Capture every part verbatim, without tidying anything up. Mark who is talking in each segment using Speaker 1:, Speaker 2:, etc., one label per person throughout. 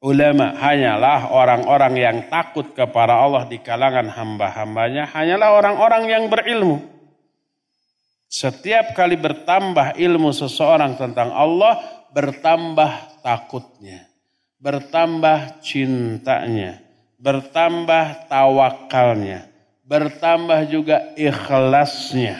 Speaker 1: ulama hanyalah orang-orang yang takut kepada Allah di kalangan hamba-hambanya, hanyalah orang-orang yang berilmu. Setiap kali bertambah ilmu seseorang tentang Allah, bertambah takutnya, bertambah cintanya, bertambah tawakalnya, bertambah juga ikhlasnya.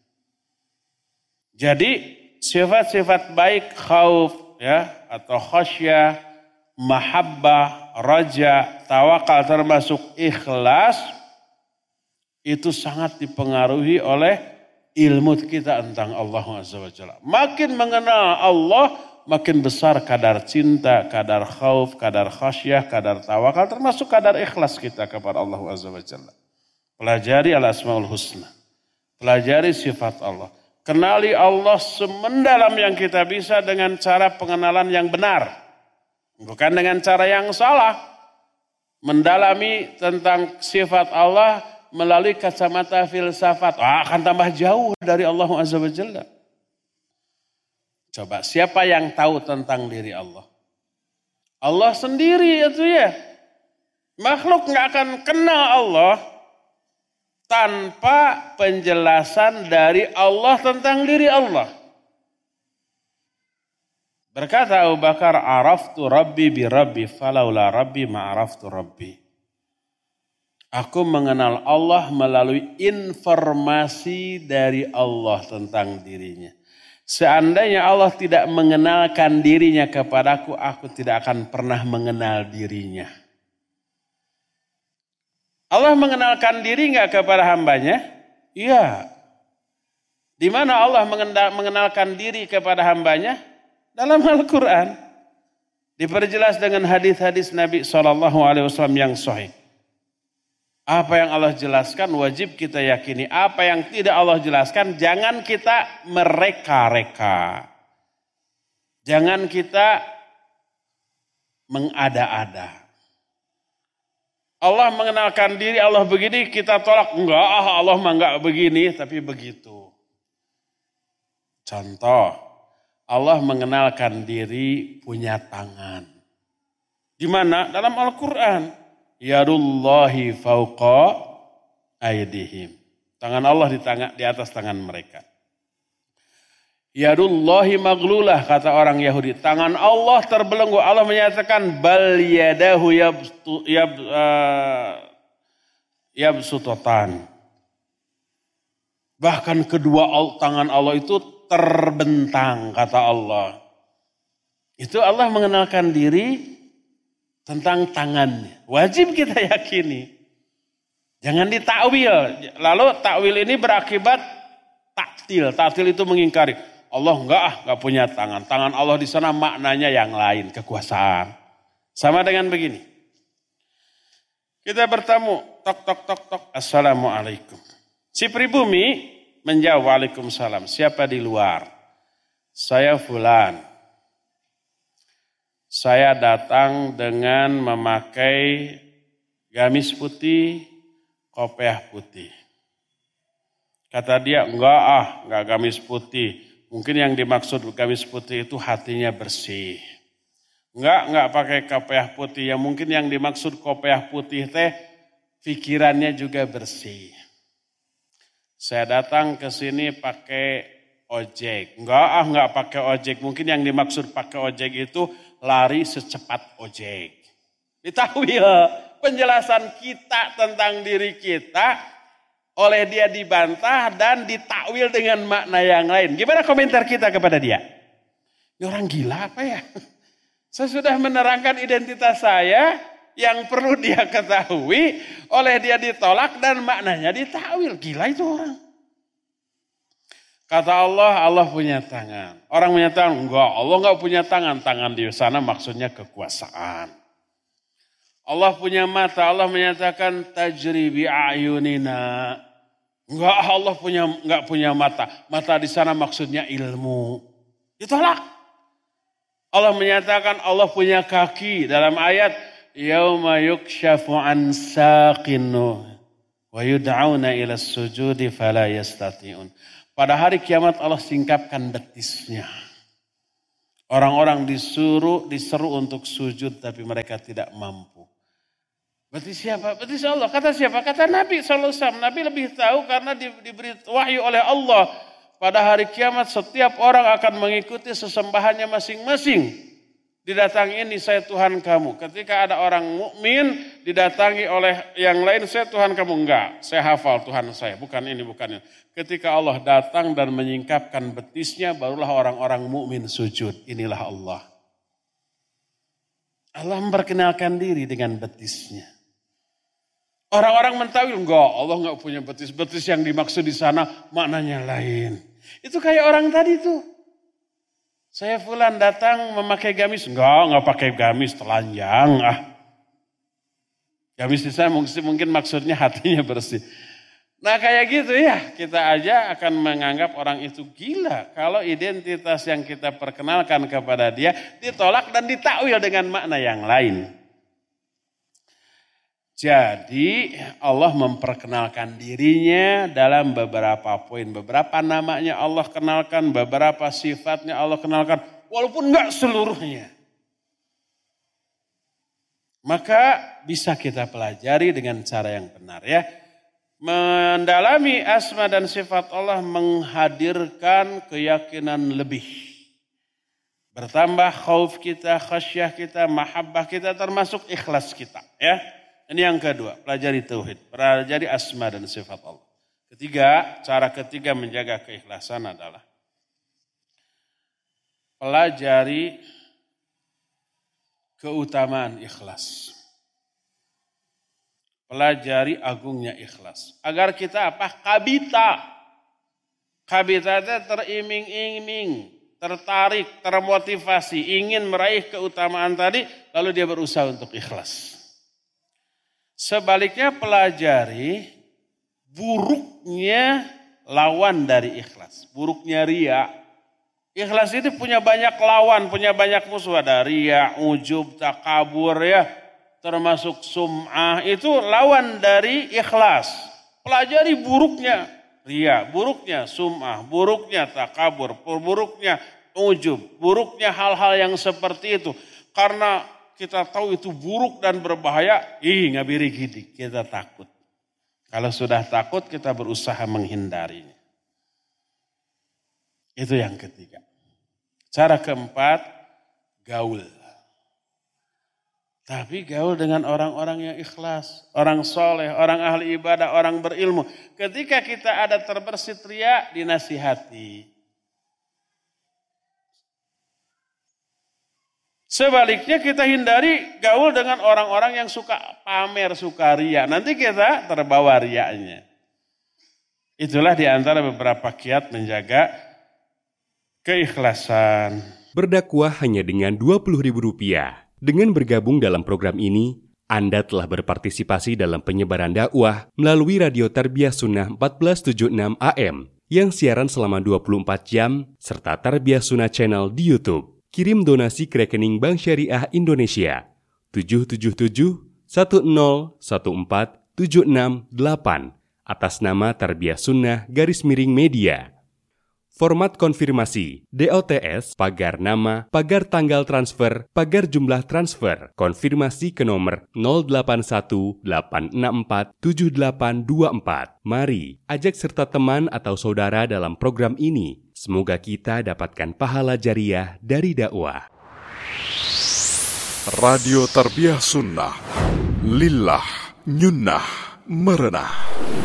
Speaker 1: Jadi sifat-sifat baik khauf ya atau khasyah, mahabbah, raja, tawakal termasuk ikhlas itu sangat dipengaruhi oleh ilmu kita tentang Allah Azza wa Jalla. Makin mengenal Allah, makin besar kadar cinta, kadar khauf, kadar khasyah, kadar tawakal, termasuk kadar ikhlas kita kepada Allah Azza wa Jalla. Pelajari al-asmaul husna. Pelajari sifat Allah. Kenali Allah semendalam yang kita bisa dengan cara pengenalan yang benar. Bukan dengan cara yang salah. Mendalami tentang sifat Allah melalui kacamata filsafat. Ah, akan tambah jauh dari Allah Azza wa Jalla. Coba siapa yang tahu tentang diri Allah? Allah sendiri itu ya. Makhluk gak akan kenal Allah tanpa penjelasan dari Allah tentang diri Allah. Berkata Abu Bakar, araftu rabbi bi rabbi falaula rabbi ma'araftu rabbi. Aku mengenal Allah melalui informasi dari Allah tentang dirinya. Seandainya Allah tidak mengenalkan dirinya kepadaku, aku tidak akan pernah mengenal dirinya. Allah mengenalkan diri enggak kepada hambanya? Iya. Di mana Allah mengenalkan diri kepada hambanya? Dalam Al-Quran. Diperjelas dengan hadis-hadis Nabi shallallahu alaihi wasallam yang sahih. Apa yang Allah jelaskan wajib kita yakini. Apa yang tidak Allah jelaskan jangan kita mereka-reka. Jangan kita mengada-ada. Allah mengenalkan diri Allah begini kita tolak. Enggak, Allah mah enggak begini tapi begitu. Contoh, Allah mengenalkan diri punya tangan. Di mana? Dalam Al-Quran. Yadullahi fauqa aydihim. Tangan Allah di, tangan, di atas tangan mereka. Yadullahi maglulah kata orang Yahudi. Tangan Allah terbelenggu. Allah menyatakan bal yadahu yabtu, yab, uh, yabsutotan. Bahkan kedua tangan Allah itu terbentang kata Allah. Itu Allah mengenalkan diri tentang tangannya. Wajib kita yakini. Jangan ditakwil. Lalu takwil ini berakibat taktil. Taktil itu mengingkari. Allah enggak ah, enggak punya tangan. Tangan Allah di sana maknanya yang lain, kekuasaan. Sama dengan begini. Kita bertamu, tok tok tok tok, assalamualaikum. Si pribumi menjawab waalaikumsalam. Siapa di luar? Saya fulan. Saya datang dengan memakai gamis putih, kopiah putih. Kata dia, enggak ah, enggak gamis putih. Mungkin yang dimaksud gamis putih itu hatinya bersih. Enggak, enggak pakai kopiah putih. Yang mungkin yang dimaksud kopiah putih teh pikirannya juga bersih. Saya datang ke sini pakai ojek. Enggak ah, enggak pakai ojek. Mungkin yang dimaksud pakai ojek itu lari secepat ojek. Ditakwil penjelasan kita tentang diri kita oleh dia dibantah dan ditakwil dengan makna yang lain. Gimana komentar kita kepada dia? Ini orang gila apa ya? Saya sudah menerangkan identitas saya yang perlu dia ketahui, oleh dia ditolak dan maknanya ditakwil. Gila itu orang. Kata Allah, Allah punya tangan. Orang punya tangan, enggak, Allah enggak punya tangan. Tangan di sana maksudnya kekuasaan. Allah punya mata, Allah menyatakan tajri bi ayunina. Enggak, Allah punya enggak punya mata. Mata di sana maksudnya ilmu. Ditolak. Allah menyatakan Allah punya kaki dalam ayat yauma yukshafu an saqinu wa yud'auna ila sujudi fala yastati'un. Pada hari kiamat Allah singkapkan betisnya. Orang-orang disuruh, diseru untuk sujud tapi mereka tidak mampu. Berarti siapa? Berarti Allah. Kata siapa? Kata Nabi shallallahu alaihi wasallam. Nabi lebih tahu karena diberi wahyu oleh Allah. Pada hari kiamat setiap orang akan mengikuti sesembahannya masing-masing. Didatangi ini saya Tuhan kamu. Ketika ada orang mukmin didatangi oleh yang lain saya Tuhan kamu. Enggak, saya hafal Tuhan saya. Bukan ini, bukan ini. Ketika Allah datang dan menyingkapkan betisnya barulah orang-orang mukmin sujud. Inilah Allah. Allah memperkenalkan diri dengan betisnya. Orang-orang mentawil, enggak, Allah enggak punya betis. Betis yang dimaksud di sana maknanya lain. Itu kayak orang tadi tuh. Saya fulan datang memakai gamis. Enggak, enggak pakai gamis, telanjang. Ah. Gamis di sana mungkin maksudnya hatinya bersih. Nah kayak gitu ya, kita aja akan menganggap orang itu gila. Kalau identitas yang kita perkenalkan kepada dia ditolak dan ditakwil dengan makna yang lain. Jadi Allah memperkenalkan dirinya dalam beberapa poin. Beberapa namanya Allah kenalkan, beberapa sifatnya Allah kenalkan. Walaupun enggak seluruhnya. Maka bisa kita pelajari dengan cara yang benar ya. Mendalami asma dan sifat Allah menghadirkan keyakinan lebih. Bertambah khauf kita, khasyah kita, mahabbah kita termasuk ikhlas kita ya. Ini yang kedua, pelajari tauhid, pelajari asma dan sifat Allah. Ketiga, cara ketiga menjaga keikhlasan adalah pelajari keutamaan ikhlas. Pelajari agungnya ikhlas. Agar kita apa? Kabita. Kabita itu teriming-iming, tertarik, termotivasi, ingin meraih keutamaan tadi, lalu dia berusaha untuk ikhlas. Sebaliknya pelajari buruknya lawan dari ikhlas. Buruknya ria. Ikhlas itu punya banyak lawan, punya banyak musuh. Ada ria, ujub, takabur ya. Termasuk sum'ah. Itu lawan dari ikhlas. Pelajari buruknya ria, buruknya sum'ah, buruknya takabur, buruknya ujub, buruknya hal-hal yang seperti itu. Karena kita tahu itu buruk dan berbahaya, ih ngabiri gini, kita takut. Kalau sudah takut kita berusaha menghindarinya. Itu yang ketiga. Cara keempat, gaul. Tapi gaul dengan orang-orang yang ikhlas, orang soleh, orang ahli ibadah, orang berilmu. Ketika kita ada terbersit ria, dinasihati. Sebaliknya kita hindari gaul dengan orang-orang yang suka pamer, suka ria. Nanti kita terbawa riaknya. Itulah di antara beberapa kiat menjaga keikhlasan.
Speaker 2: Berdakwah hanya dengan dua puluh ribu rupiah. Dengan bergabung dalam program ini, Anda telah berpartisipasi dalam penyebaran dakwah melalui Radio Tarbiyah Sunnah empat belas tujuh puluh enam A M yang siaran selama dua puluh empat jam serta Tarbiyah Sunnah Channel di YouTube. Kirim donasi ke rekening Bank Syariah Indonesia tujuh tujuh tujuh satu nol satu empat tujuh enam delapan atas nama Tarbiyah Sunnah garis miring media. Format konfirmasi D O T S pagar nama, pagar tanggal transfer, pagar jumlah transfer. Konfirmasi ke nomor nol delapan satu delapan enam empat tujuh delapan dua empat. Mari ajak serta teman atau saudara dalam program ini. Semoga kita dapatkan pahala jariah dari dakwah.
Speaker 3: Radio Tarbiyah Sunnah, lillah, nyunnah, merenah.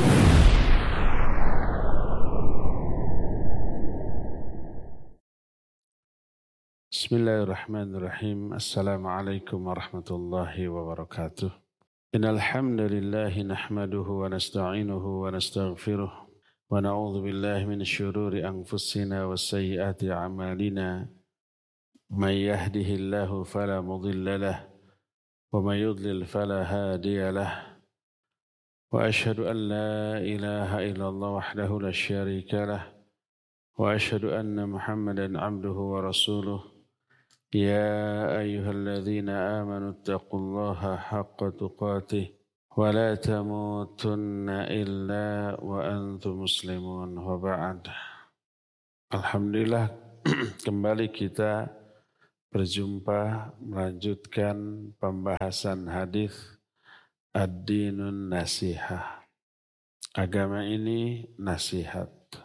Speaker 1: Bismillahirrahmanirrahim. Assalamualaikum warahmatullahi wabarakatuh. Innal hamdalillah nahmaduhu wa nasta'inuhu wa nastaghfiruh wa na'udzu billahi min syururi anfusina wa sayyiati a'malina. May yahdihillahu fala mudilla lahu wa may yudlil fala hadiya lahu. Wa asyhadu an la ilaha illallah wahdahu la syarika lahu wa asyhadu anna Muhammadan 'abduhu wa rasuluh. يا أيها الذين آمنوا اتقوا الله حق تقاته ولا تموتن إلا وأنتم مسلمون وبعد. Alhamdulillah kembali kita berjumpa melanjutkan pembahasan hadis ad-dinun nasihah. Agama ini nasihat.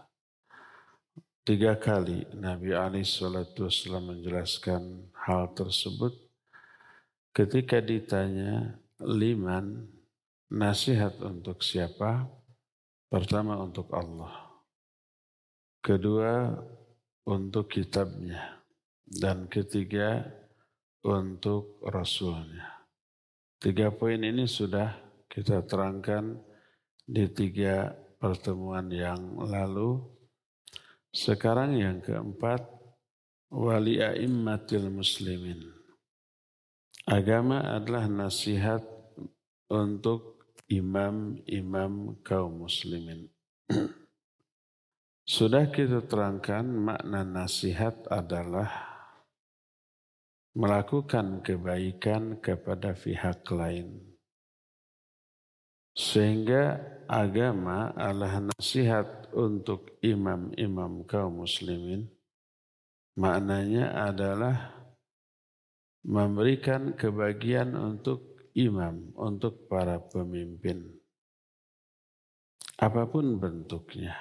Speaker 1: Tiga kali Nabi alaihi salatu wasallam menjelaskan hal tersebut ketika ditanya liman, nasihat untuk siapa? Pertama untuk Allah. Kedua untuk kitabnya. Dan ketiga untuk Rasulnya. Tiga poin ini sudah kita terangkan di tiga pertemuan yang lalu. Sekarang yang keempat, wali a'immatil muslimin. Agama adalah nasihat untuk imam-imam kaum muslimin. Sudah kita terangkan makna nasihat adalah melakukan kebaikan kepada pihak lain. Sehingga agama adalah nasihat untuk imam-imam kaum muslimin. Maknanya adalah memberikan kebahagiaan untuk imam, untuk para pemimpin. Apapun bentuknya.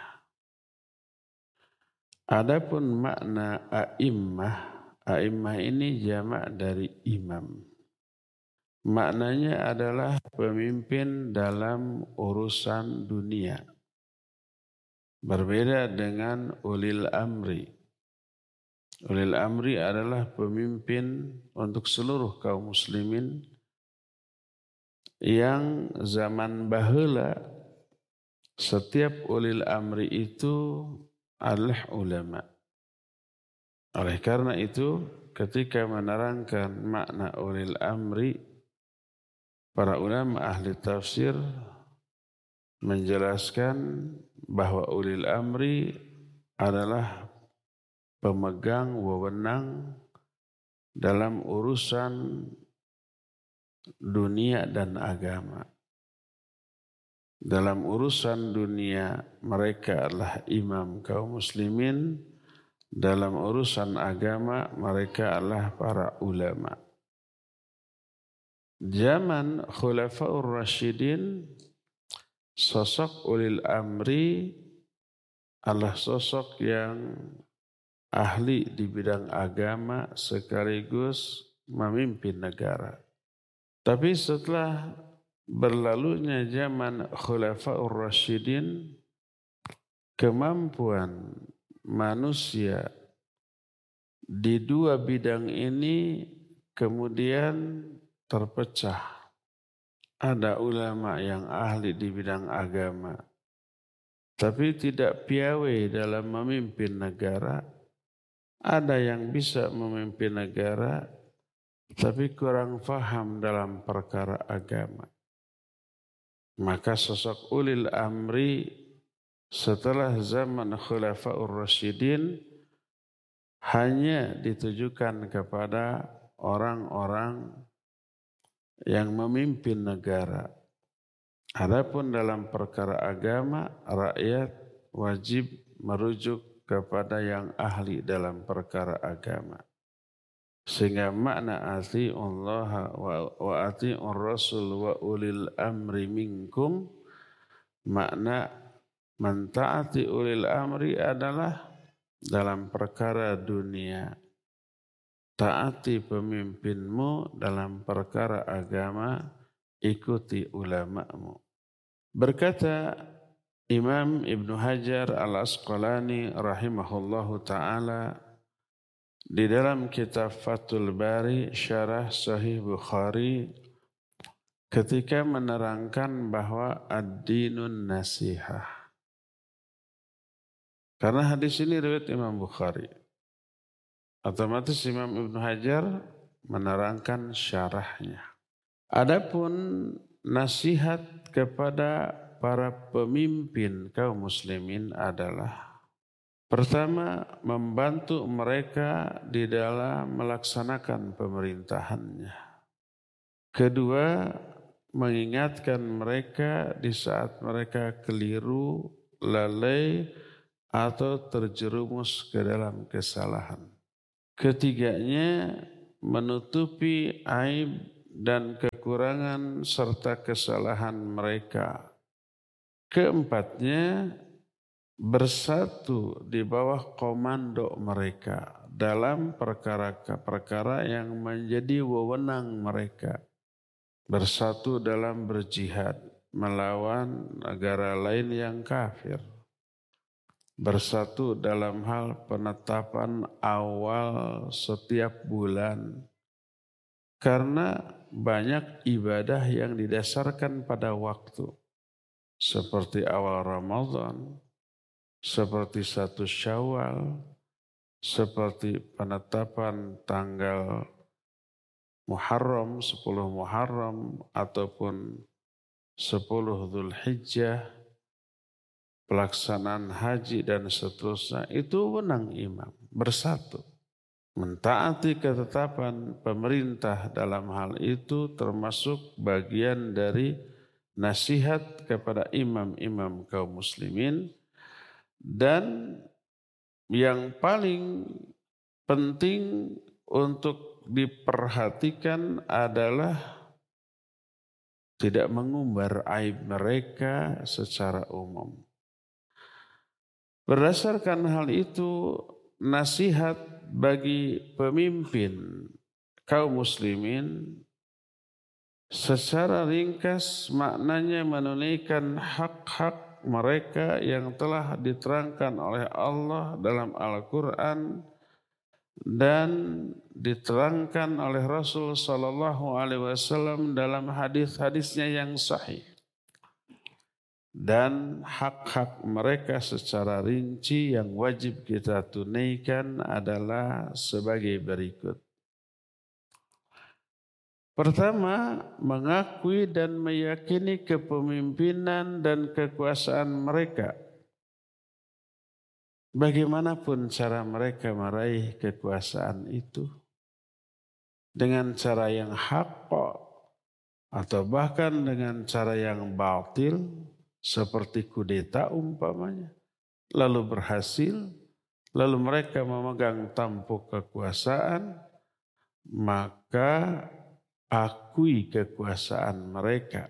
Speaker 1: Adapun makna a'immah, a'immah ini jamak dari imam. Maknanya adalah pemimpin dalam urusan dunia. Berbeda dengan ulil amri. Ulil amri adalah pemimpin untuk seluruh kaum muslimin yang zaman baheula setiap ulil amri itu adalah ulama. Oleh karena itu, ketika menerangkan makna ulil amri, para ulama ahli tafsir menjelaskan bahwa ulil amri adalah pemegang wewenang dalam urusan dunia dan agama. Dalam urusan dunia mereka adalah imam kaum muslimin. Dalam urusan agama mereka adalah para ulama. Zaman Khulafaur Rasyidin, sosok ulil amri adalah sosok yang ahli di bidang agama sekaligus memimpin negara. Tapi setelah berlalunya zaman Khulafaur Rasyidin, kemampuan manusia di dua bidang ini kemudian terpecah. Ada ulama yang ahli di bidang agama, tapi tidak piawai dalam memimpin negara. Ada yang bisa memimpin negara, tapi kurang faham dalam perkara agama. Maka sosok ulil amri setelah zaman Khulafaur Rasyidin hanya ditujukan kepada orang-orang yang memimpin negara. Adapun dalam perkara agama, rakyat wajib merujuk kepada yang ahli dalam perkara agama. Sehingga makna ati'ullaha wa ati'ur rasul wa ulil amri minkum, makna mentaati ulil amri adalah dalam perkara dunia. Taati pemimpinmu dalam perkara agama, ikuti ulamamu. Berkata Imam Ibnu Hajar Al-Asqalani rahimahullahu ta'ala di dalam kitab Fathul Bari Syarah Sahih Bukhari ketika menerangkan bahwa ad-dinun nasihah. Karena hadis ini riwayat Imam Bukhari. Otomatis Imam Ibnu Hajar menerangkan syarahnya. Adapun nasihat kepada para pemimpin kaum muslimin adalah pertama, membantu mereka di dalam melaksanakan pemerintahannya. Kedua, mengingatkan mereka di saat mereka keliru, lalai, atau terjerumus ke dalam kesalahan. Ketiganya, menutupi aib dan kekurangan serta kesalahan mereka. Keempatnya, bersatu di bawah komando mereka dalam perkara-perkara yang menjadi wewenang mereka. Bersatu dalam berjihad melawan negara lain yang kafir. Bersatu dalam hal penetapan awal setiap bulan. Karena banyak ibadah yang didasarkan pada waktu. Seperti awal Ramadan, seperti satu Syawal, seperti penetapan tanggal Muharram, sepuluh Muharram, ataupun sepuluh Dzulhijjah, pelaksanaan haji dan seterusnya, itu wewenang imam, bersatu. Mentaati ketetapan pemerintah dalam hal itu termasuk bagian dari nasihat kepada imam-imam kaum muslimin. Dan yang paling penting untuk diperhatikan adalah tidak mengumbar aib mereka secara umum. Berdasarkan hal itu, nasihat bagi pemimpin kaum muslimin secara ringkas maknanya menunaikan hak-hak mereka yang telah diterangkan oleh Allah dalam Al-Quran dan diterangkan oleh Rasul Sallallahu Alaihi Wasallam dalam hadis-hadisnya yang sahih. Dan hak-hak mereka secara rinci yang wajib kita tunaikan adalah sebagai berikut. Pertama, mengakui dan meyakini kepemimpinan dan kekuasaan mereka. Bagaimanapun cara mereka meraih kekuasaan itu, dengan cara yang hak atau bahkan dengan cara yang batil, seperti kudeta umpamanya, lalu berhasil, lalu mereka memegang tampuk kekuasaan, maka akui kekuasaan mereka.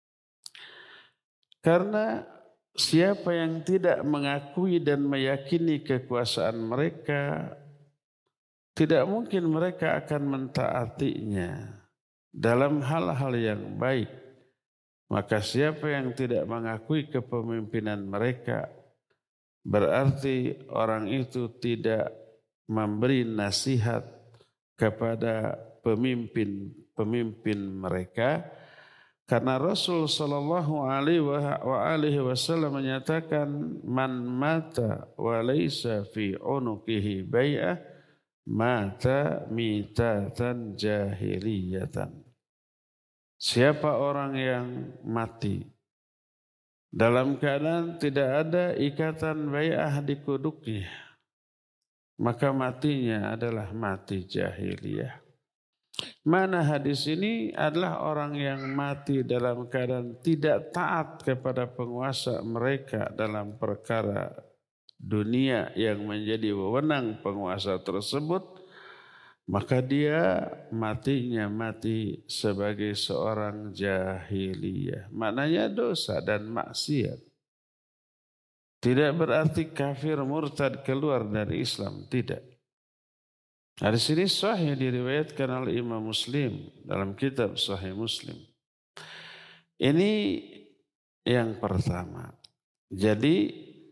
Speaker 1: Karena siapa yang tidak mengakui dan meyakini kekuasaan mereka, tidak mungkin mereka akan mentaatinya dalam hal-hal yang baik. Maka siapa yang tidak mengakui kepemimpinan mereka, berarti orang itu tidak memberi nasihat kepada pemimpin-pemimpin mereka. Karena Rasul sallallahu alaihi wasallam menyatakan, man mata wa laysa fi unuqihi bai'ah mata mitatan jahiliyatan. Siapa orang yang mati dalam keadaan tidak ada ikatan bai'ah di kuduknya, maka matinya adalah mati jahiliyah. Mana hadis ini adalah orang yang mati dalam keadaan tidak taat kepada penguasa mereka dalam perkara dunia yang menjadi wewenang penguasa tersebut, maka dia matinya mati sebagai seorang jahiliyah. Maknanya dosa dan maksiat. Tidak berarti kafir murtad keluar dari Islam, tidak. Hadis ini sahih diriwayatkan oleh Imam Muslim dalam kitab Sahih Muslim. Ini yang pertama. Jadi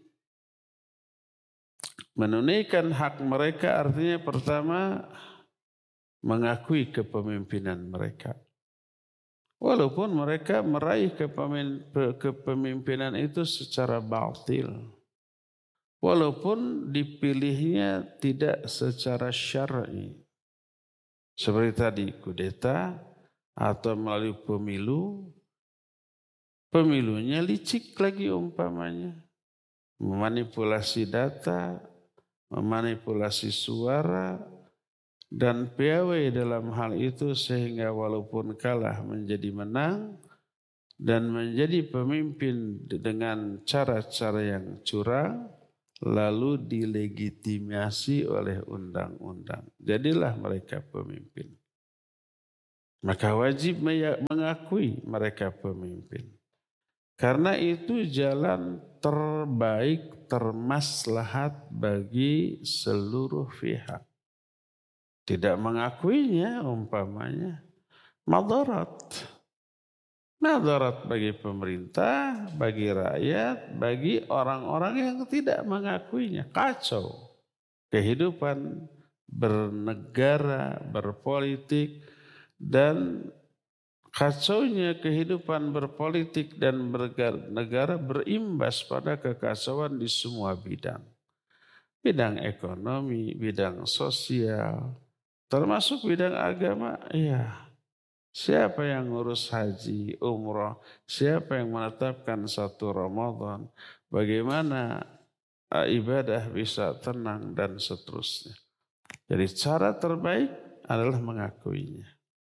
Speaker 1: menunaikan hak mereka artinya pertama mengakui kepemimpinan mereka. Walaupun mereka meraih kepemimpinan itu secara batil. Walaupun dipilihnya tidak secara syar'i. Seperti tadi kudeta atau melalui pemilu. Pemilunya licik lagi umpamanya. Memanipulasi data, memanipulasi suara, dan piawai dalam hal itu sehingga walaupun kalah menjadi menang dan menjadi pemimpin dengan cara-cara yang curang, lalu dilegitimasi oleh undang-undang. Jadilah mereka pemimpin. Maka wajib mengakui mereka pemimpin. Karena itu jalan terbaik, termaslahat bagi seluruh pihak. Tidak mengakuinya umpamanya madarat. Madarat bagi pemerintah, bagi rakyat, bagi orang-orang yang tidak mengakuinya. Kacau kehidupan bernegara, berpolitik, dan kacaunya kehidupan berpolitik dan bernegara berimbas pada kekacauan di semua bidang. Bidang ekonomi, bidang sosial, termasuk bidang agama, iya. Siapa yang ngurus haji, umroh, siapa yang menetapkan satu Ramadan, bagaimana ibadah bisa tenang dan seterusnya. Jadi cara terbaik adalah mengakuinya.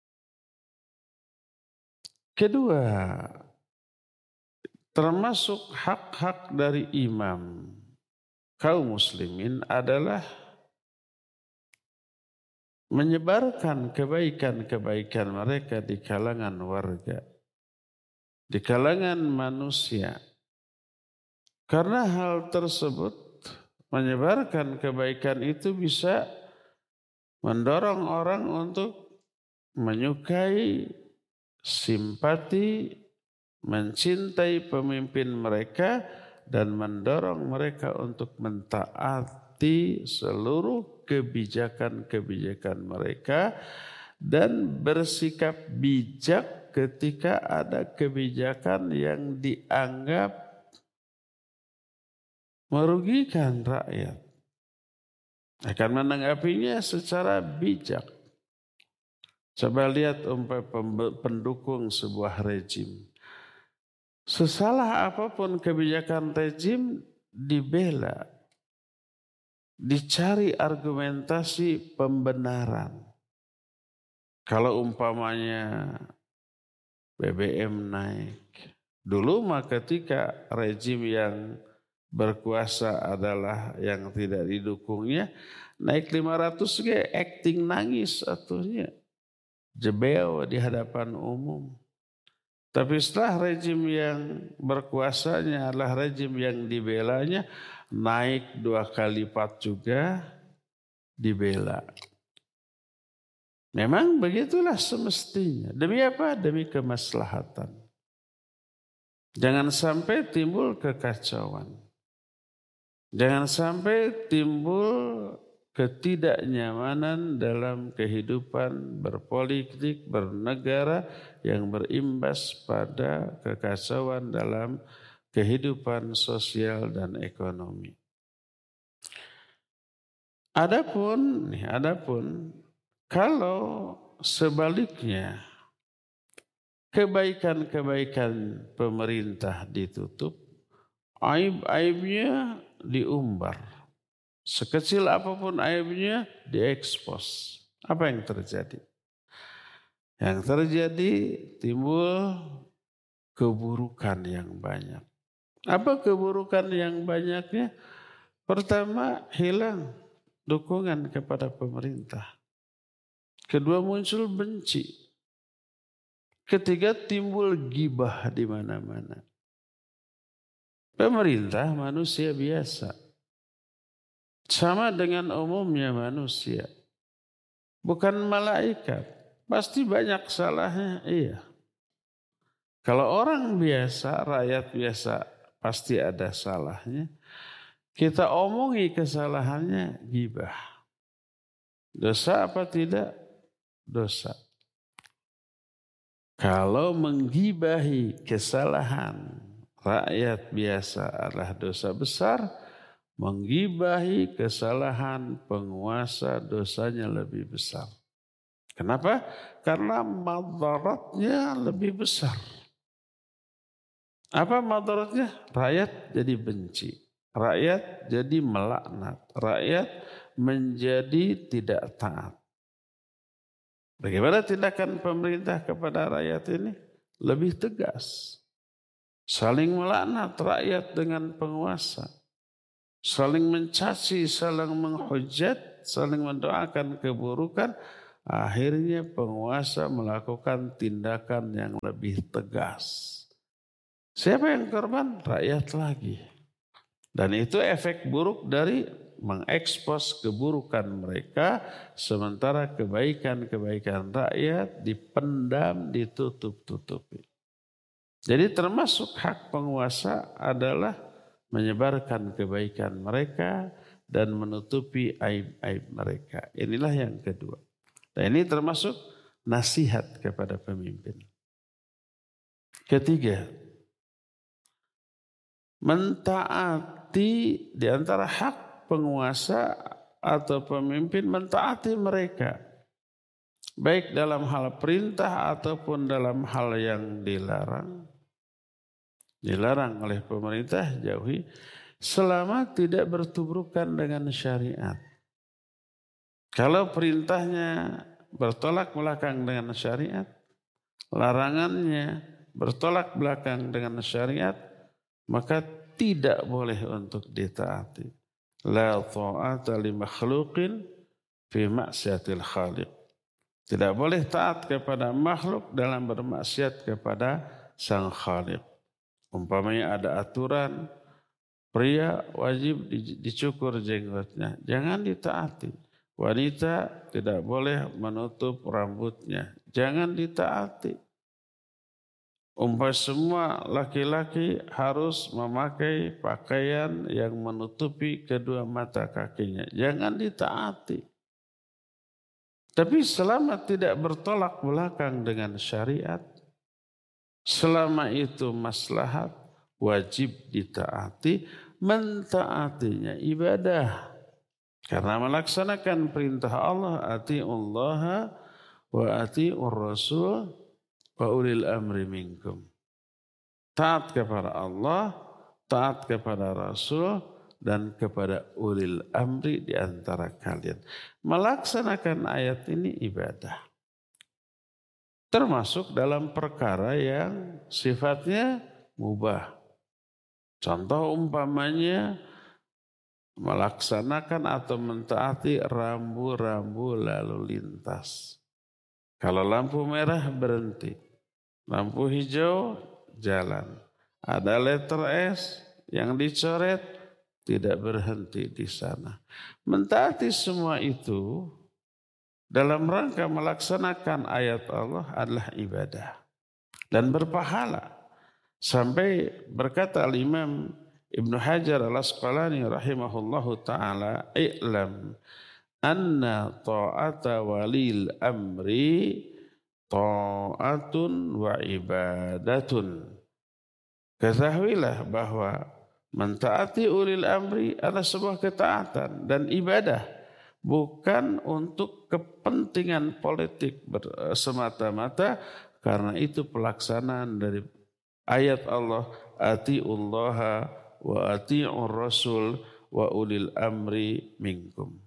Speaker 1: Kedua, termasuk hak-hak dari imam kaum muslimin adalah menyebarkan kebaikan-kebaikan mereka di kalangan warga, di kalangan manusia. Karena hal tersebut, menyebarkan kebaikan itu bisa mendorong orang untuk menyukai, simpati, mencintai pemimpin mereka, dan mendorong mereka untuk mentaati seluruh kebijakan-kebijakan mereka dan bersikap bijak ketika ada kebijakan yang dianggap merugikan rakyat. Akan menanggapinya secara bijak. Coba lihat umpamanya pendukung sebuah rejim. Sesalah apapun kebijakan rejim dibela. Dicari argumentasi pembenaran. Kalau umpamanya B B M naik. Dulu mah ketika rejim yang berkuasa adalah yang tidak didukungnya, naik lima ratus ge acting nangis atuhnya. Jebel di hadapan umum. Tapi setelah rejim yang berkuasanya adalah rejim yang dibelanya, naik dua kali lipat juga dibela. Memang begitulah semestinya. Demi apa? Demi kemaslahatan. Jangan sampai timbul kekacauan. Jangan sampai timbul ketidaknyamanan dalam kehidupan berpolitik, bernegara yang berimbas pada kekacauan dalam kehidupan sosial dan ekonomi. Adapun, nih, adapun kalau sebaliknya kebaikan-kebaikan pemerintah ditutup, aib-aibnya diumbar. Sekecil apapun aibnya diekspos. Apa yang terjadi? Yang terjadi timbul keburukan yang banyak. Apa keburukan yang banyaknya? Pertama, hilang dukungan kepada pemerintah. Kedua, muncul benci. Ketiga, timbul gibah di mana-mana. Pemerintah manusia biasa. Sama dengan umumnya manusia. Bukan malaikat. Pasti banyak salahnya, iya. Kalau orang biasa, rakyat biasa, pasti ada salahnya. Kita omongi kesalahannya, gibah. Dosa apa tidak? Dosa. Kalau menggibahi kesalahan rakyat biasa adalah dosa besar, menggibahi kesalahan penguasa dosanya lebih besar. Kenapa? Karena madaratnya lebih besar. Apa madaratnya? Rakyat jadi benci. Rakyat jadi melaknat. Rakyat menjadi tidak taat. Bagaimana tindakan pemerintah kepada rakyat ini? Lebih tegas. Saling melaknat rakyat dengan penguasa. saling mencaci, saling menghujat, saling mendoakan keburukan, akhirnya penguasa melakukan tindakan yang lebih tegas. Siapa yang korban? Rakyat lagi. Dan itu efek buruk dari mengekspos keburukan mereka, sementara kebaikan-kebaikan rakyat dipendam, ditutup-tutupi. Jadi termasuk hak penguasa adalah menyebarkan kebaikan mereka dan menutupi aib-aib mereka. Inilah yang kedua. Dan ini termasuk nasihat kepada pemimpin. Ketiga, mentaati di antara hak penguasa atau pemimpin, mentaati mereka. Baik dalam hal perintah ataupun dalam hal yang dilarang. Dilarang oleh pemerintah, jauhi selama tidak bertubrukan dengan syariat. Kalau perintahnya bertolak belakang dengan syariat, larangannya bertolak belakang dengan syariat, maka tidak boleh untuk ditaati. La ta'ata li makhluqin fi maksiatil khaliq. Tidak boleh taat kepada makhluk dalam bermaksiat kepada sang khaliq. Umpamanya ada aturan pria wajib dicukur jenggotnya, jangan ditaati. Wanita tidak boleh menutup rambutnya, jangan ditaati. Umpamanya semua laki-laki harus memakai pakaian yang menutupi kedua mata kakinya, jangan ditaati. Tapi selama tidak bertolak belakang dengan syariat, selama itu maslahat, wajib ditaati. Mentaatinya ibadah. Karena melaksanakan perintah Allah, ati'ullaha wa ati'ur rasul wa ulil amri minkum. Taat kepada Allah, taat kepada Rasul, dan kepada ulil amri di antara kalian. Melaksanakan ayat ini ibadah. Termasuk dalam perkara yang sifatnya mubah. Contoh umpamanya melaksanakan atau mentaati rambu-rambu lalu lintas. Kalau lampu merah berhenti, lampu hijau jalan. Ada letter S yang dicoret, tidak berhenti di sana. Mentaati semua itu dalam rangka melaksanakan ayat Allah adalah ibadah dan berpahala. Sampai berkata Al-Imam Ibnu Hajar Al-Asqalani rahimahullahu ta'ala, i'lam anna ta'ata walil amri ta'atun wa ibadatun. Ketahuilah bahwa mentaati ulil amri adalah sebuah ketaatan dan ibadah, bukan untuk kepentingan politik semata-mata, karena itu pelaksanaan dari ayat Allah, atiullaha wa atiur rasul wa ulil amri minkum.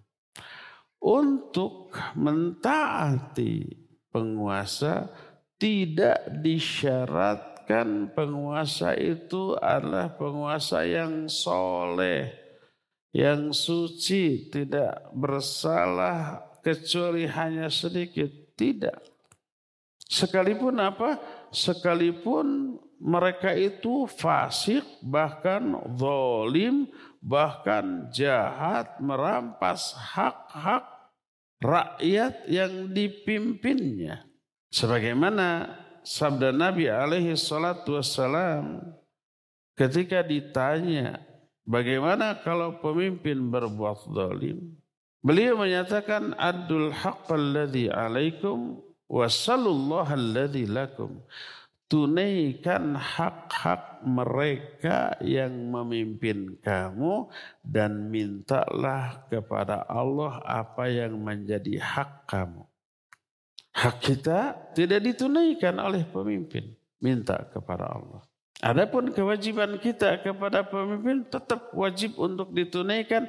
Speaker 1: Untuk mentaati penguasa tidak disyaratkan penguasa itu adalah penguasa yang soleh, yang suci, tidak bersalah kecuali hanya sedikit. Tidak. Sekalipun apa? Sekalipun mereka itu fasik, bahkan zalim, bahkan jahat, merampas hak-hak rakyat yang dipimpinnya. Sebagaimana sabda Nabi alaihi salatu wassalam ketika ditanya, bagaimana kalau pemimpin berbuat zalim? Beliau menyatakan, adul haqqal ladzi alaikum wasallallahu alladzi lakum. Tunaikan hak-hak mereka yang memimpin kamu dan mintalah kepada Allah apa yang menjadi hak kamu. Hak kita tidak ditunaikan oleh pemimpin, minta kepada Allah. Adapun kewajiban kita kepada pemimpin tetap wajib untuk ditunaikan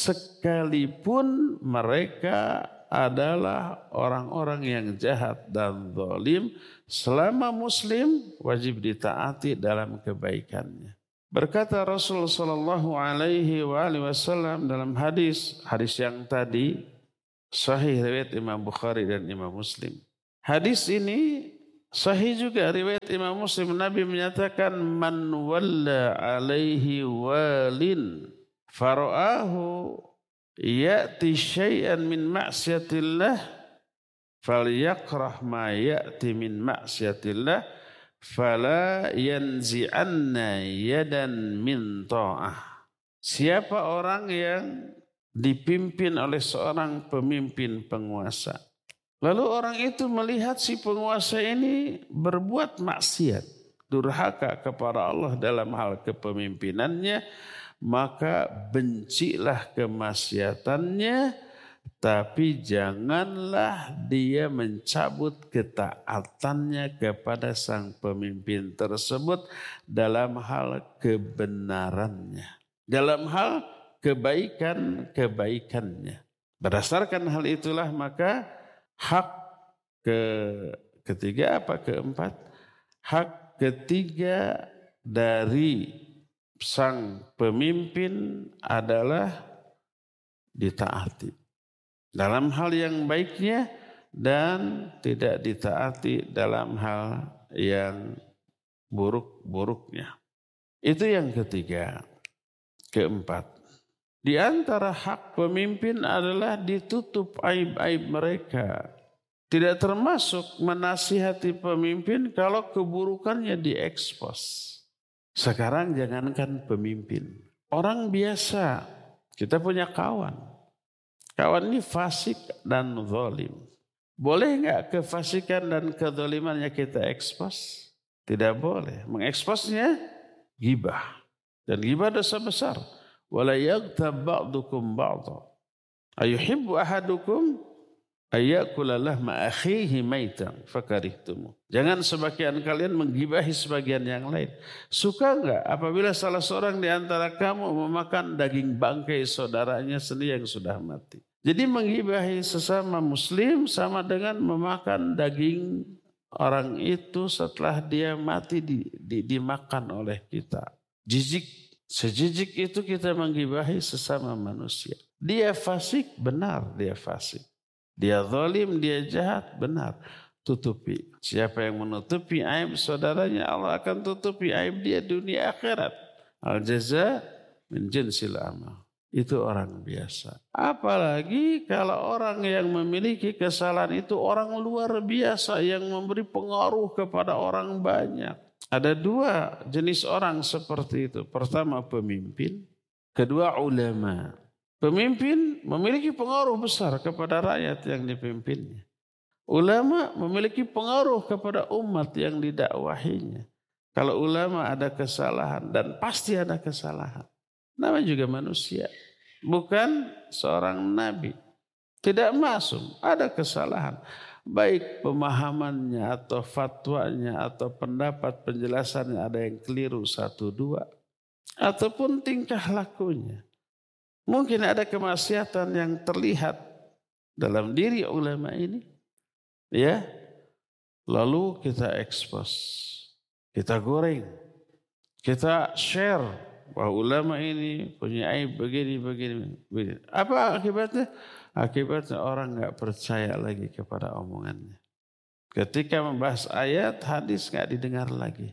Speaker 1: sekalipun mereka adalah orang-orang yang jahat dan zalim. Selama muslim wajib ditaati dalam kebaikannya. Berkata Rasul sallallahu alaihi wasallam dalam hadis, hadis yang tadi sahih riwayat Imam Bukhari dan Imam Muslim. Hadis ini sahih juga riwayat Imam Muslim. Nabi menyatakan man walla alaihi walin fara'ahu ya'ti syai'an min ma'siyatillah falyakrah ma ya'ti min ma'siyatillah fala yanzi'anna yadan min ta'ah. Siapa orang yang dipimpin oleh seorang pemimpin penguasa, lalu orang itu melihat si penguasa ini berbuat maksiat, durhaka kepada Allah dalam hal kepemimpinannya, maka bencilah kemaksiatannya, tapi janganlah dia mencabut ketaatannya kepada sang pemimpin tersebut dalam hal kebenarannya, dalam hal kebaikan-kebaikannya. Berdasarkan hal itulah maka hak ke ketiga apa keempat? Hak ketiga dari sang pemimpin adalah ditaati dalam hal yang baiknya dan tidak ditaati dalam hal yang buruk-buruknya. Itu yang ketiga. Keempat, di antara hak pemimpin adalah ditutup aib-aib mereka. Tidak termasuk menasihati pemimpin kalau keburukannya diekspos. Sekarang jangankan pemimpin, orang biasa, kita punya kawan. Kawan ini fasik dan zalim. Boleh enggak kefasikan dan kezalimannya kita ekspos? Tidak boleh. Mengeksposnya ghibah. Dan ghibah dosa besar. Wala yaghtab ba'dukum ba'dha. Ayuhibbu ahadukum ayyakula lahma akhihi maitan fakarihtumu. Jangan sebagian kalian menggibahi sebagian yang lain. Suka enggak apabila salah seorang di antara kamu memakan daging bangkai saudaranya sendiri yang sudah mati? Jadi menggibahi sesama muslim sama dengan memakan daging orang itu setelah dia mati di, di, dimakan oleh kita. Jijik, sejijik itu kita menggibahi sesama manusia. Dia fasik, benar dia fasik. Dia zalim, dia jahat, benar. Tutupi. Siapa yang menutupi aib saudaranya, Allah akan tutupi aib dia dunia akhirat. Al-jaza min jinsil amal. Itu orang biasa. Apalagi kalau orang yang memiliki kesalahan itu orang luar biasa yang memberi pengaruh kepada orang banyak. Ada dua jenis orang seperti itu. Pertama pemimpin, kedua ulama. Pemimpin memiliki pengaruh besar kepada rakyat yang dipimpinnya. Ulama memiliki pengaruh kepada umat yang didakwahinya. Kalau ulama ada kesalahan, dan pasti ada kesalahan. Namanya juga manusia. Bukan seorang nabi. Tidak masuk. Ada kesalahan. Baik pemahamannya atau fatwanya atau pendapat penjelasannya ada yang keliru satu dua. Ataupun tingkah lakunya. Mungkin ada kemaksiatan yang terlihat dalam diri ulama ini. Ya. Lalu kita ekspos. Kita goreng. Kita share. Bahwa ulama ini punya aib begini, begini, begini. Apa akibatnya? Akibatnya orang nggak percaya lagi kepada omongannya. Ketika membahas ayat, hadis nggak didengar lagi.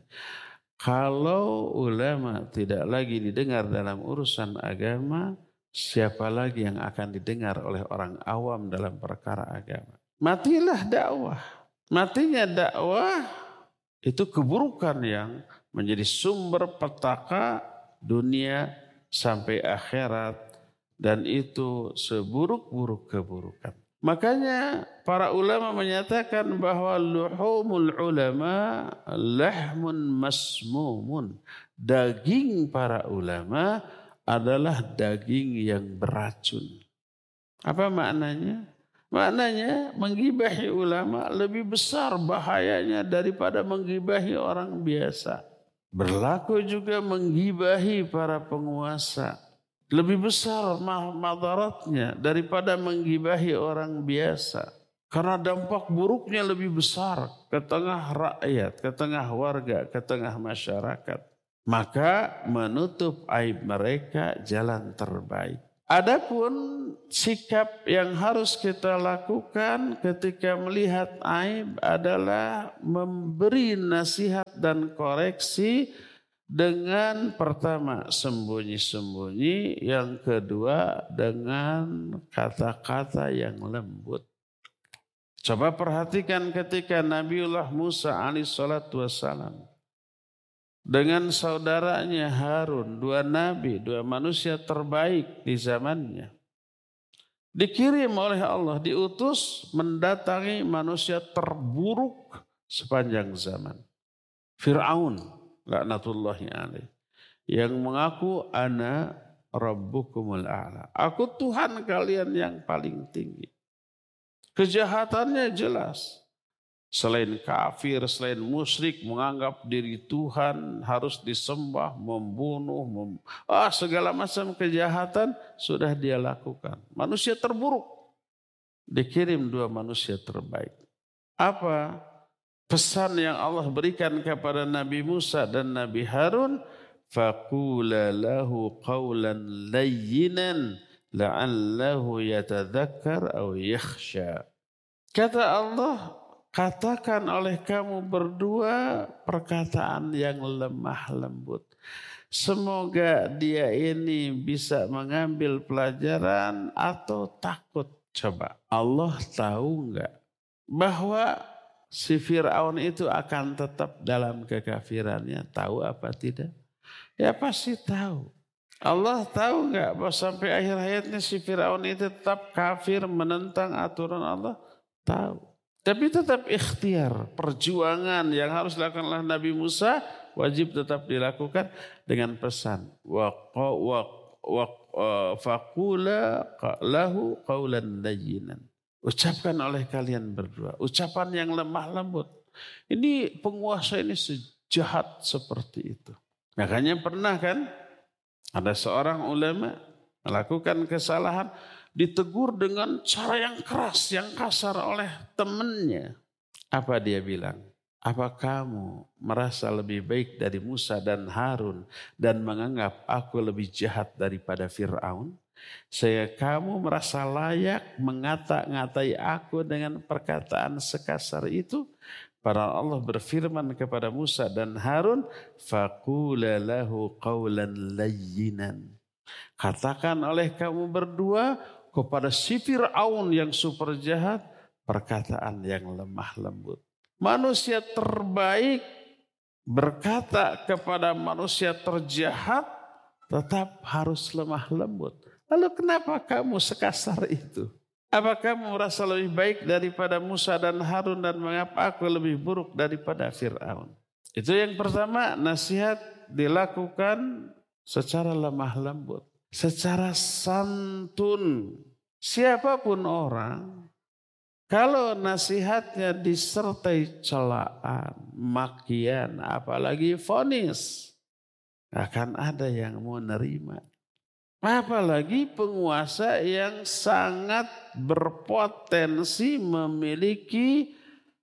Speaker 1: Kalau ulama tidak lagi didengar dalam urusan agama, siapa lagi yang akan didengar oleh orang awam dalam perkara agama? Matilah dakwah. Matinya dakwah itu keburukan yang menjadi sumber petaka dunia sampai akhirat, dan itu seburuk-buruk keburukan. Makanya para ulama menyatakan bahwa luhumul ulama lahmun masmumun. Daging para ulama adalah daging yang beracun. Apa maknanya? Maknanya menggibahi ulama lebih besar bahayanya daripada menggibahi orang biasa. Berlaku juga menggibahi para penguasa. Lebih besar madaratnya daripada menggibahi orang biasa. Karena dampak buruknya lebih besar ke tengah rakyat, ke tengah warga, ke tengah masyarakat. Maka menutup aib mereka jalan terbaik. Adapun sikap yang harus kita lakukan ketika melihat aib adalah memberi nasihat dan koreksi dengan pertama sembunyi-sembunyi, yang kedua dengan kata-kata yang lembut. Coba perhatikan ketika Nabiullah Musa alaihissalatu wassalam dengan saudaranya Harun, dua nabi, dua manusia terbaik di zamannya, dikirim oleh Allah, diutus mendatangi manusia terburuk sepanjang zaman, Fir'aun laknatullahi alaih, yang mengaku ana rabbukumul a'la, aku Tuhan kalian yang paling tinggi. Kejahatannya jelas. Selain kafir, selain musyrik, menganggap diri Tuhan, harus disembah, membunuh, mem ah, segala macam kejahatan sudah dia lakukan. Manusia terburuk. Dikirim dua manusia terbaik. Apa pesan yang Allah berikan kepada Nabi Musa dan Nabi Harun? Faqula lahu qawlan layyinan la'allahu yatadzakkar aw yakhsha. Kata Allah, katakan oleh kamu berdua perkataan yang lemah lembut. Semoga dia ini bisa mengambil pelajaran atau takut. Coba, Allah tahu enggak bahwa si Fir'aun itu akan tetap dalam kekafirannya? Tahu apa tidak? Ya pasti tahu. Allah tahu enggak bahwa sampai akhir hayatnya si Fir'aun itu tetap kafir, menentang aturan Allah? Tahu. Tapi tetap ikhtiar, perjuangan yang harus dilakukan oleh Nabi Musa wajib tetap dilakukan dengan pesan wa wa wa faqula lahu qawlan layyinan. Ucapkan oleh kalian berdua ucapan yang lemah lembut. Ini penguasa ini sejahat seperti itu. Makanya pernah kan ada seorang ulama melakukan kesalahan, ditegur dengan cara yang keras, yang kasar oleh temannya. Apa dia bilang? Apa kamu merasa lebih baik dari Musa dan Harun dan menganggap aku lebih jahat daripada Fir'aun? Saya kamu merasa layak mengata-ngatai aku dengan perkataan sekasar itu? Para Allah berfirman kepada Musa dan Harun, faqula lahu qawlan layyinan. Katakan oleh kamu berdua kepada si Fir'aun yang super jahat perkataan yang lemah lembut. Manusia terbaik berkata kepada manusia terjahat tetap harus lemah lembut. Lalu kenapa kamu sekasar itu? Apa kamu merasa lebih baik daripada Musa dan Harun dan mengapa aku lebih buruk daripada Fir'aun? Itu yang pertama, nasihat dilakukan secara lemah lembut, secara santun. Siapapun orang, kalau nasihatnya disertai celaan, makian, apalagi vonis, akan ada yang mau nerima. Apalagi penguasa yang sangat berpotensi memiliki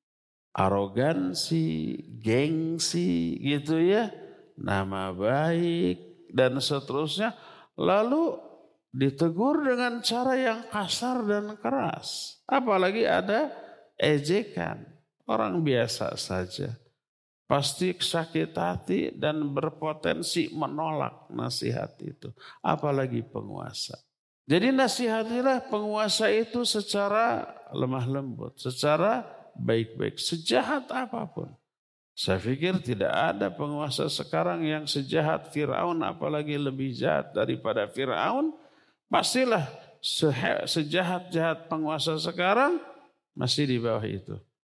Speaker 1: arogansi, gengsi gitu ya, nama baik dan seterusnya. Lalu ditegur dengan cara yang kasar dan keras. Apalagi ada ejekan. Orang biasa saja pasti sakit hati dan berpotensi menolak nasihat itu. Apalagi penguasa. Jadi nasihatilah penguasa itu secara lemah lembut, secara baik-baik, sejahat apapun. Saya pikir tidak ada penguasa sekarang yang sejahat Fir'aun, apalagi lebih jahat daripada Fir'aun. Pastilah sejahat-jahat penguasa sekarang masih di bawah itu.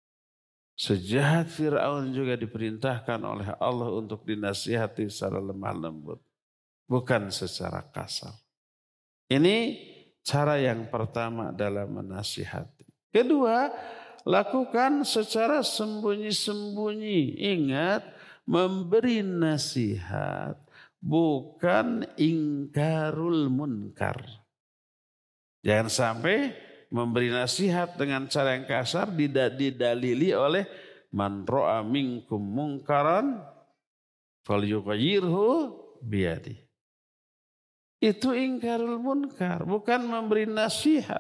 Speaker 1: Sejahat Fir'aun juga diperintahkan oleh Allah untuk dinasihati secara lemah lembut, bukan secara kasar. Ini cara yang pertama dalam menasihati. Kedua, lakukan secara sembunyi-sembunyi. Ingat, memberi nasihat bukan ingkarul munkar. Jangan sampai memberi nasihat dengan cara yang kasar didalili oleh man ra'a minkum munkaran falyughayyirhu biyadihi. Itu ingkarul munkar, bukan memberi nasihat.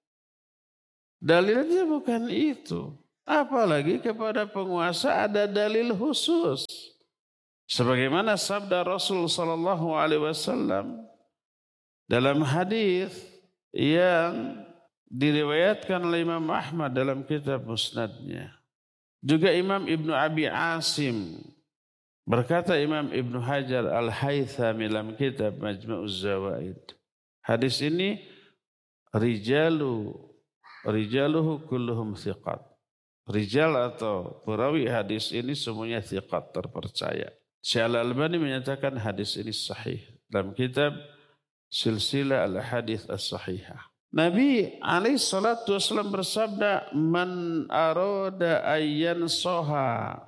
Speaker 1: Dalilnya bukan itu. Apalagi kepada penguasa ada dalil khusus. Sebagaimana sabda Rasul sallallahu alaihi wasallam dalam hadis yang diriwayatkan oleh Imam Ahmad dalam kitab Musnadnya. Juga Imam Ibnu Abi Asim, berkata Imam Ibnu Hajar Al-Haythami dalam kitab Majma'uz Zawaid. Hadis ini rijalu rijaluhu kulluhum thiqat. Rijal atau perawi hadis ini semuanya thiqat, terpercaya. Syekh Al-Albani menyatakan hadis ini sahih dalam kitab Silsilah Al-Hadits As-Sahihah. Nabi alaihi salatu wasallam bersabda, "Man arada ayyan soha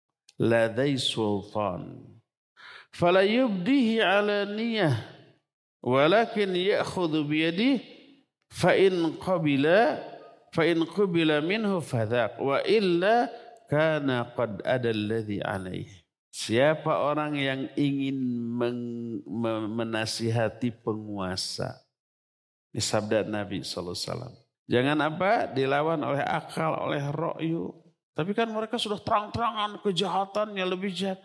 Speaker 1: ladai sultan fala yubdihi alaniyah walakin ya'khudhu biyadihi fa in qabila fa in qabila minhu fadhaq wa illa kana qad ada alladhi alaihi." Siapa orang yang ingin men- menasihati penguasa, ini sabda Nabi sallallahu alaihi wasallam. Jangan apa dilawan oleh akal, oleh ra'yu. Tapi kan mereka sudah terang-terangan kejahatannya lebih jahat.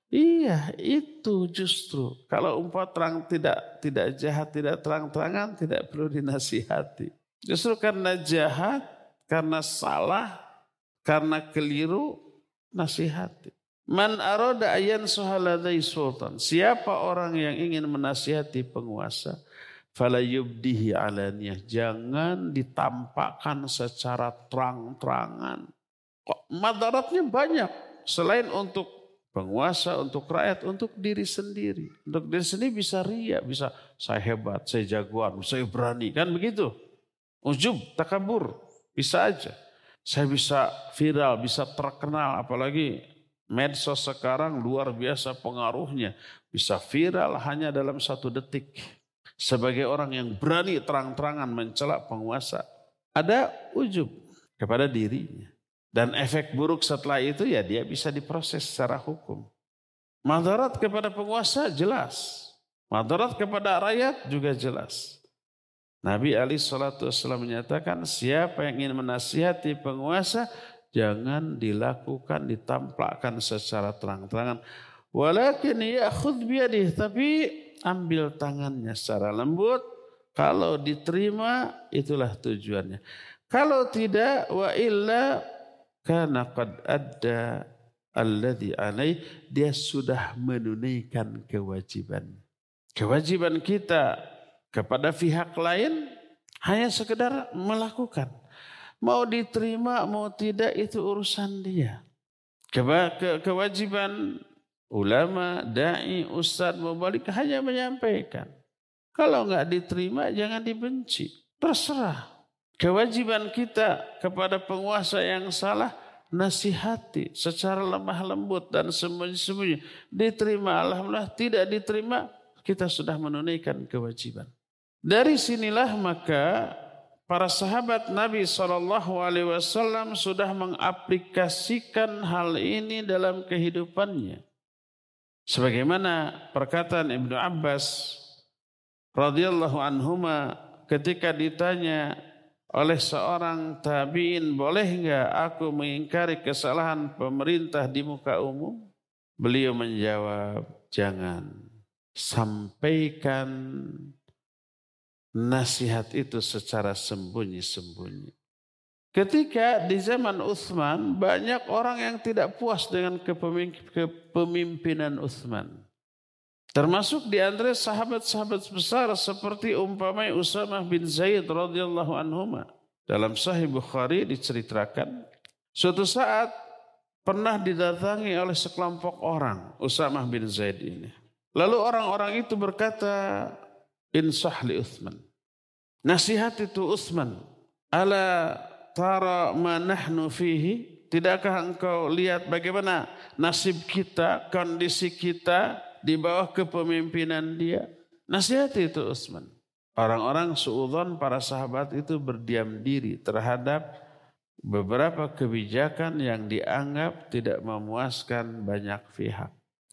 Speaker 1: Iya, itu justru. Kalau umpah terang tidak tidak jahat, tidak terang-terangan, tidak perlu dinasihati. Justru karena jahat, karena salah, karena keliru, nasihati. Man arada ayan suhaladai sultan. Siapa orang yang ingin menasihati penguasa, fala yubdihi alaniyah. Jangan ditampakkan secara terang-terangan. Kok madaratnya banyak. Selain untuk penguasa, untuk rakyat, untuk diri sendiri. Untuk diri sendiri bisa riya, bisa saya hebat, saya jagoan, saya berani. Kan begitu. Ujub, takabur, bisa aja. Saya bisa viral, bisa terkenal, apalagi medsos sekarang luar biasa pengaruhnya. Bisa viral hanya dalam satu detik. Sebagai orang yang berani terang-terangan mencela penguasa. Ada ujub kepada dirinya. Dan efek buruk setelah itu ya dia bisa diproses secara hukum. Madarat kepada penguasa jelas. Madarat kepada rakyat juga jelas. Nabi alaihi salatu wasallam menyatakan siapa yang ingin menasihati penguasa, jangan dilakukan, ditampakkan secara terang-terangan. Walakin ya'khudh biyadihi, tapi ambil tangannya secara lembut. Kalau diterima, itulah tujuannya. Kalau tidak, wa illa kana qad adda alladhi alaih, dia sudah menunaikan kewajiban. Kewajiban kita kepada pihak lain hanya sekedar melakukan. Mau diterima, mau tidak, itu urusan dia. Ke- ke- kewajiban ulama, da'i, ustadz, mubalik hanya menyampaikan. Kalau enggak diterima, jangan dibenci. Terserah. Kewajiban kita kepada penguasa yang salah, nasihati secara lemah lembut dan sembunyi-sembunyi. Diterima, alhamdulillah. Tidak diterima, kita sudah menunaikan kewajiban. Dari sinilah maka para sahabat Nabi shallallahu alaihi wasallam sudah mengaplikasikan hal ini dalam kehidupannya. Sebagaimana perkataan Ibnu Abbas radhiyallahu anhuma ketika ditanya oleh seorang tabi'in, boleh enggak aku mengingkari kesalahan pemerintah di muka umum? Beliau menjawab, jangan. Sampaikan nasihat itu secara sembunyi-sembunyi. Ketika di zaman Utsman banyak orang yang tidak puas dengan kepemimpinan Utsman. Termasuk di antara sahabat-sahabat besar seperti umpamanya Usamah bin Zaid radhiyallahu anhuma. Dalam Sahih Bukhari diceritakan suatu saat pernah didatangi oleh sekelompok orang Usamah bin Zaid ini. Lalu orang-orang itu berkata, insah li Utsman. Nasihat itu Utsman. Ala tara ma nahnu fihi. Tidakkah engkau lihat bagaimana nasib kita, kondisi kita di bawah kepemimpinan dia? Nasihat itu Utsman. Orang-orang suudzon para sahabat itu berdiam diri terhadap beberapa kebijakan yang dianggap tidak memuaskan banyak pihak.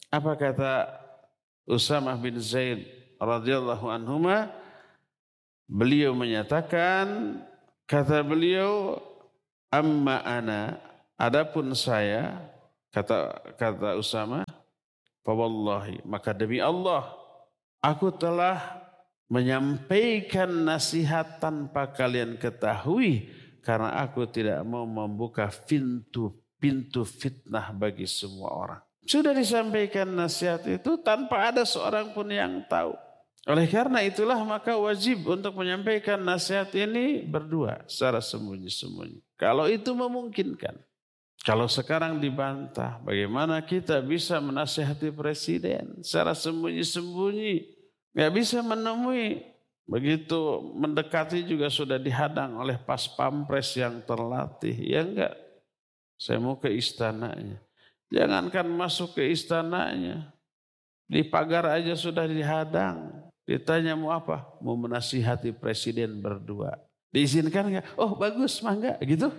Speaker 1: Apa kata Usamah bin Zaid radhiyallahu anhuma? Beliau menyatakan, kata beliau, amma ana, adapun saya, kata kata Usamah, fa wallahi, maka demi Allah, aku telah menyampaikan nasihat tanpa kalian ketahui, karena aku tidak mau membuka pintu pintu fitnah bagi semua orang. Sudah disampaikan nasihat itu tanpa ada seorang pun yang tahu. Oleh karena itulah maka wajib untuk menyampaikan nasihat ini berdua secara sembunyi-sembunyi. Kalau itu memungkinkan. Kalau sekarang dibantah, bagaimana kita bisa menasihati presiden secara sembunyi-sembunyi? Nggak bisa menemui. Begitu mendekati juga sudah dihadang oleh pas pampres yang terlatih. Ya enggak? Saya mau ke istananya. Jangankan masuk ke istananya. Di pagar aja sudah dihadang. Ditanya mau apa? Mau menasihati presiden berdua. Diizinkan enggak? Oh bagus, mangga gitu.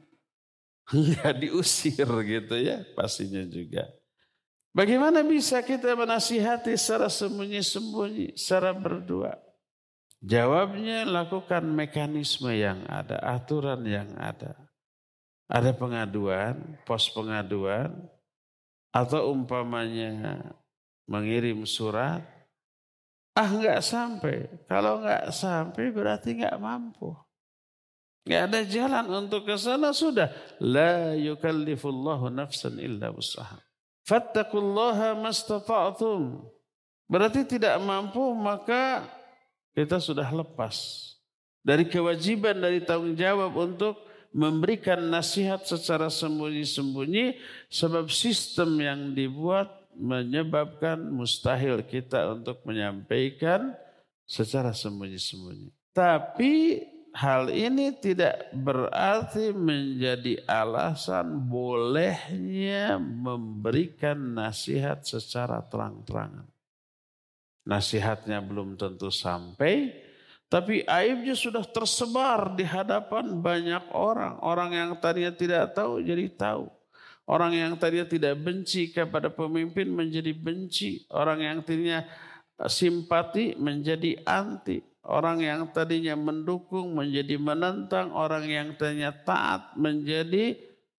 Speaker 1: Ya diusir gitu ya pastinya juga. Bagaimana bisa kita menasihati secara sembunyi-sembunyi, secara berdua? Jawabnya lakukan mekanisme yang ada, aturan yang ada. Ada pengaduan, pos pengaduan, atau umpamanya mengirim surat. Ah enggak sampai, kalau enggak sampai berarti enggak mampu. Enggak ada jalan untuk ke sana, sudah. La yukallifullahu nafsan illa wus'aha. Fattaqullaha mastata'tum. Berarti tidak mampu, maka kita sudah lepas dari kewajiban, dari tanggung jawab untuk memberikan nasihat secara sembunyi-sembunyi, sebab sistem yang dibuat menyebabkan mustahil kita untuk menyampaikan secara sembunyi-sembunyi. Tapi hal ini tidak berarti menjadi alasan bolehnya memberikan nasihat secara terang-terangan. Nasihatnya belum tentu sampai, tapi aibnya sudah tersebar di hadapan banyak orang. Orang yang tadinya tidak tahu jadi tahu. Orang yang tadinya tidak benci kepada pemimpin menjadi benci. Orang yang tadinya simpati menjadi anti. Orang yang tadinya mendukung menjadi menentang. Orang yang tadinya taat menjadi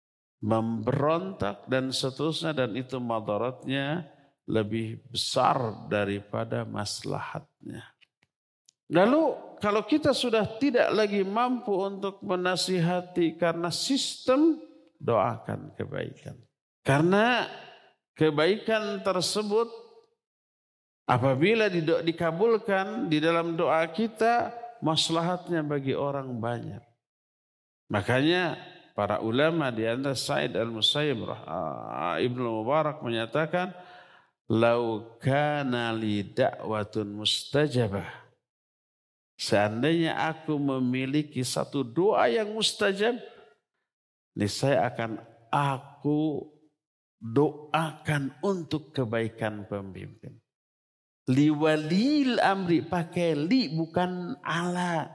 Speaker 1: memberontak dan seterusnya. Dan itu madaratnya lebih besar daripada maslahatnya. Lalu kalau kita sudah tidak lagi mampu untuk menasihati karena sistem, doakan kebaikan. Karena kebaikan tersebut apabila dikabulkan di dalam doa kita, maslahatnya bagi orang banyak. Makanya para ulama di antara Sa'id al-Musayyib Ibnu Mubarak menyatakan, "Lau kana li da'watun mustajabah." Seandainya aku memiliki satu doa yang mustajab, niscaya akan aku doakan untuk kebaikan pemimpin. Li walil amri, pakai li bukan ala.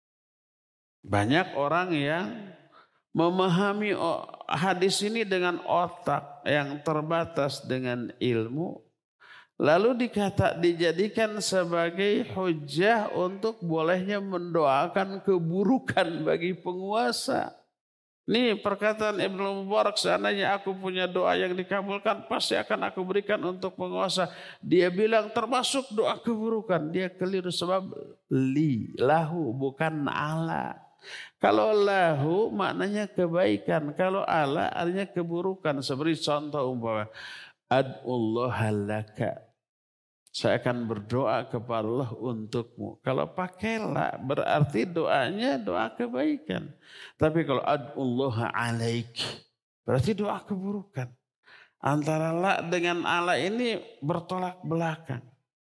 Speaker 1: Banyak orang yang memahami hadis ini dengan otak yang terbatas dengan ilmu, lalu dikata dijadikan sebagai hujah untuk bolehnya mendoakan keburukan bagi penguasa. Ini perkataan Ibnu Mubarak, seandainya aku punya doa yang dikabulkan, pasti akan aku berikan untuk penguasa. Dia bilang termasuk doa keburukan. Dia keliru sebab li, lahu bukan ala. Kalau lahu maknanya kebaikan. Kalau ala artinya keburukan. Seperti contoh umpama, ad'ullaha laka. Saya akan berdoa kepada Allah untukmu. Kalau pakai la berarti doanya doa kebaikan. Tapi kalau ad'ullaha alaik berarti doa keburukan. Antara la dengan ala ini bertolak belakang.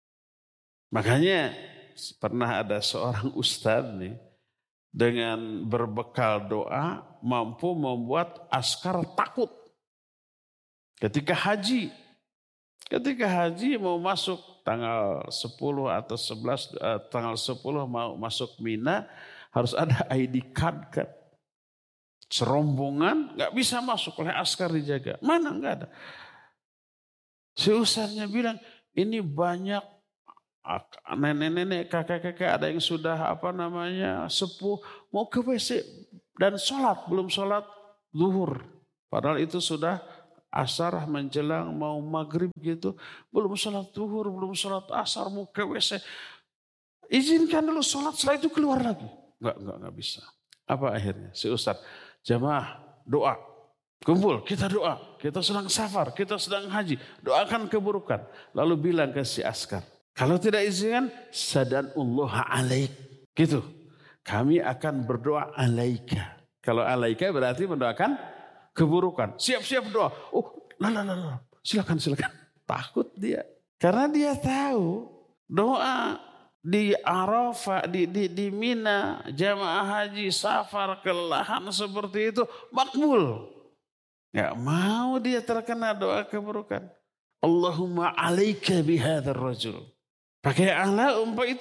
Speaker 1: Makanya pernah ada seorang ustadz nih, dengan berbekal doa mampu membuat askar takut. Ketika haji, ketika haji mau masuk tanggal sepuluh atau sebelas, eh, tanggal sepuluh mau masuk Mina, harus ada I D card kan. Serombongan gak bisa masuk oleh askar dijaga. Mana gak ada. Si ustaznya bilang, ini banyak nenek-nenek, kakek-kakek, ada yang sudah apa namanya sepuh, mau ke W C dan sholat, belum sholat zuhur. Padahal itu sudah asar menjelang mau maghrib gitu, belum sholat zuhur, belum sholat asar, mau ke W C. Izinkan dulu sholat, setelah itu keluar lagi. Enggak, enggak, enggak bisa. Apa akhirnya? Si ustaz, jamaah doa. Kumpul, kita doa. Kita sedang safar, kita sedang haji. Doakan keburukan. Lalu bilang ke si askar, kalau tidak izinkan, sadanullah alaik. Gitu. Kami akan berdoa alaika. Kalau alaika berarti mendoakan keburukan. Siap-siap doa. Oh, lah, lah, lah. Silakan, silakan. Takut dia. Karena dia tahu doa di Arafah, di, di, di Mina, jamaah haji, safar, kelelahan seperti itu, makbul. Gak mau dia terkena doa keburukan. Allahumma alaika bihadzal rajul. Pakai ala umpah itu